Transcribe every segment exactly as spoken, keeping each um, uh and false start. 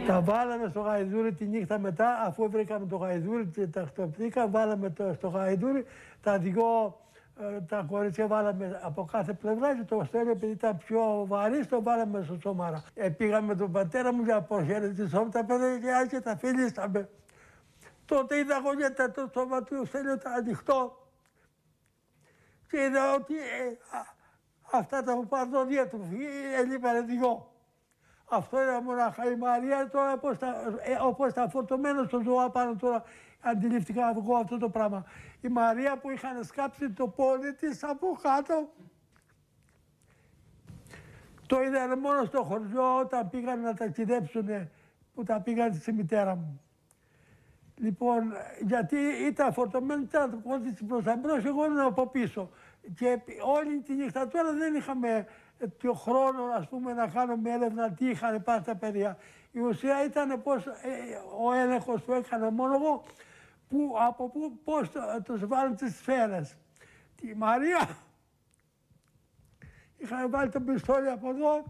Τα βάλαμε στο γαϊδούρι τη νύχτα μετά, αφού βρήκαμε το γαϊδούρι και τα χτυπήκα, βάλαμε το, στο γαϊδούρι, τα δυο, ε, τα κορίτσια βάλαμε από κάθε πλευρά και το Στέλιο, επειδή ήταν πιο βαρύ, το βάλαμε στο σώμαρα. Ε, πήγαμε με τον πατέρα μου για να αποχαιρετηθούμε τα παιδιά και τα φιλήσαμε. Τότε είδα εγώ γιατί το σώμα του Στέλιο ήταν ανοιχτό και είδα ότι ε, α, αυτά τα παρτοδία του έλειπαν δυο. Αυτό ήταν μονάχα η Μαρία, τώρα όπως τα, ε, όπως τα φορτωμένο στο ζώα πάνω τώρα αντιληφθήκα εγώ αυτό το πράγμα. Η Μαρία που είχαν σκάψει το πόδι της από κάτω. Το είδαν μόνο στο χωριό όταν πήγαν να ταξιδέψουν, που τα πήγαν στη μητέρα μου. Λοιπόν, γιατί ήταν φορτωμένο, ήταν το πόδι της προς τα μπρος, εγώ ήμουν από πίσω. Και όλη τη νύχτα τώρα δεν είχαμε το χρόνο, ας πούμε, να κάνουμε έρευνα τι είχαν πάρει τα παιδιά. Η ουσία ήταν πως, ε, ο έλεγχος που έκανα μόνο εγώ, που, από που, πώς το, τους βάλουν τις σφαίρες. Τη Μαρία είχαν βάλει το πιστόλι από εδώ,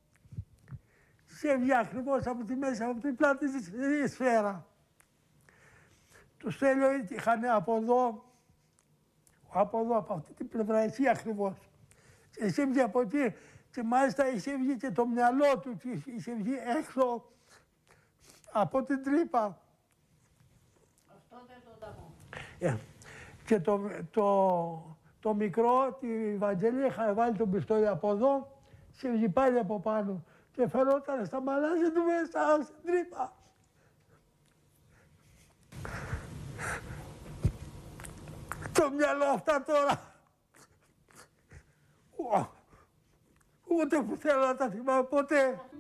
σε βγει ακριβώς από τη μέση, από την πλάτη της η σφαίρα. Το Στέλιο είχαν από εδώ, από εδώ, από αυτή την πλευρά, εσύ ακριβώς. Εσύ βγει από εκεί και μάλιστα είχε βγει και το μυαλό του, είχε βγει έξω από την τρύπα. Αυτό δεν το ταπώ. Yeah. Και το, το, το μικρό, τη Βαγγελία, είχα βάλει τον πιστόλι από εδώ, είχε βγει πάλι από πάνω και φαινόταν στα μαλάζια του μέσα στην τρύπα. Το μυαλό αυτά τώρα. Ούτε που θέλω να τα θυμάμαι ποτέ.